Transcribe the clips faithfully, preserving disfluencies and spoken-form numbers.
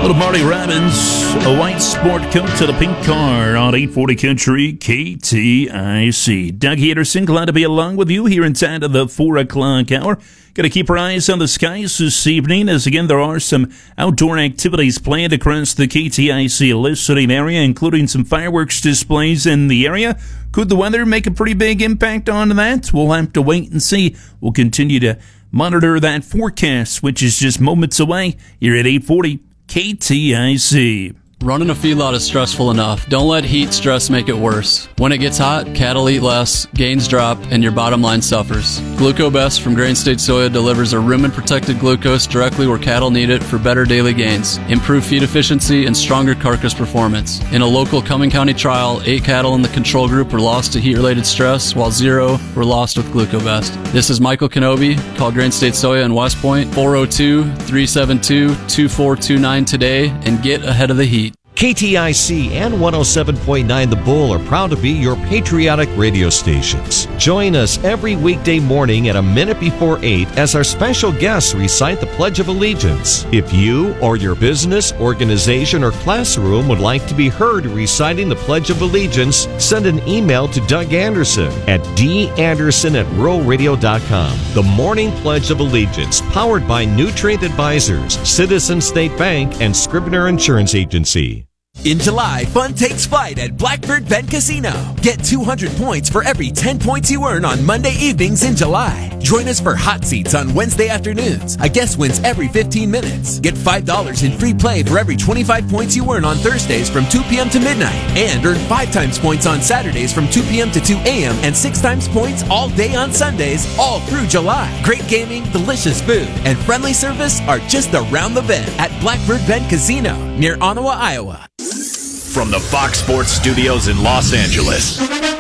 Little Marty Robbins, a white sport coat to the pink car on eight forty Country K T I C. Doug Anderson, glad to be along with you here inside of the four o'clock hour. Going to keep our eyes on the skies this evening, as again there are some outdoor activities planned across the K T I C listening area, including some fireworks displays in the area. Could the weather make a pretty big impact on that? We'll have to wait and see. We'll continue to monitor that forecast, which is just moments away here at eight forty K T I C. Running a feedlot is stressful enough. Don't let heat stress make it worse. When it gets hot, cattle eat less, gains drop, and your bottom line suffers. GlucoBest from Grain State Soya delivers a rumen-protected glucose directly where cattle need it for better daily gains, improved feed efficiency, and stronger carcass performance. In a local Cumming County trial, eight cattle in the control group were lost to heat-related stress, while zero were lost with GlucoBest. This is Michael Kenobi. Call Grain State Soya in West Point, four oh two, three seven two, two four two nine today, and get ahead of the heat. K T I C and one oh seven point nine The Bull are proud to be your patriotic radio stations. Join us every weekday morning at a minute before eight as our special guests recite the Pledge of Allegiance. If you or your business, organization, or classroom would like to be heard reciting the Pledge of Allegiance, send an email to Doug Anderson at d anderson at rural radio dot com. The Morning Pledge of Allegiance, powered by Nutrient Advisors, Citizen State Bank, and Scribner Insurance Agency. In July, fun takes flight at Blackbird Bend Casino. Get two hundred points for every ten points you earn on Monday evenings in July. Join us for hot seats on Wednesday afternoons. A guest wins every fifteen minutes. Get five dollars in free play for every twenty-five points you earn on Thursdays from two p.m. to midnight. And earn five times points on Saturdays from two p.m. to two a.m. and six times points all day on Sundays, all through July. Great gaming, delicious food, and friendly service are just around the bend at Blackbird Bend Casino near Ottawa, Iowa. From the Fox Sports Studios in Los Angeles,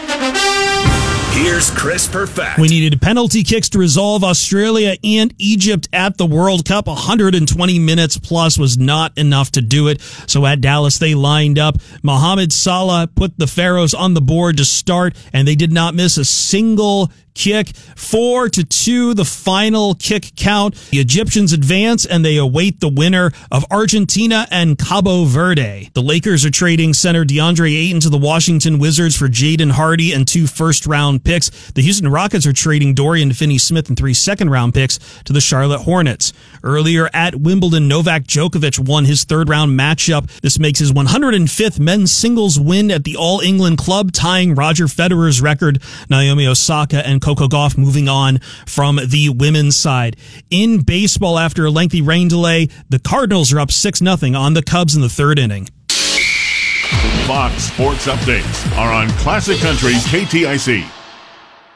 here's Chris Perfett. We needed penalty kicks to resolve Australia and Egypt at the World Cup. one hundred twenty minutes plus was not enough to do it. So at Dallas, they lined up. Mohamed Salah put the Pharaohs on the board to start, and they did not miss a single kick. Four to two, the final kick count. The Egyptians advance, and they await the winner of Argentina and Cabo Verde. The Lakers are trading center DeAndre Ayton to the Washington Wizards for Jaden Hardy and two first-round picks. The Houston Rockets are trading Dorian Finney-Smith and three second-round picks to the Charlotte Hornets. Earlier at Wimbledon, Novak Djokovic won his third-round matchup. This makes his one hundred fifth men's singles win at the All-England Club, tying Roger Federer's record. Naomi Osaka and Coco Gauff moving on from the women's side. In baseball, after a lengthy rain delay, the Cardinals are up six nothing on the Cubs in the third inning. Fox Sports Updates are on Classic Country K T I C.